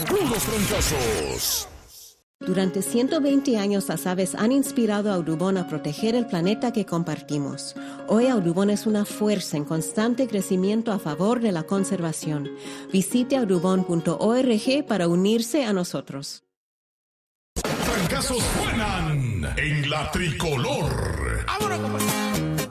Algunos trancazos. Durante 120 años las aves han inspirado a Audubon a proteger el planeta que compartimos. Hoy Audubon es una fuerza en constante crecimiento a favor de la conservación. Visite audubon.org para unirse a nosotros. Trancazos suenan en la tricolor. ¡Vámonos, compadre!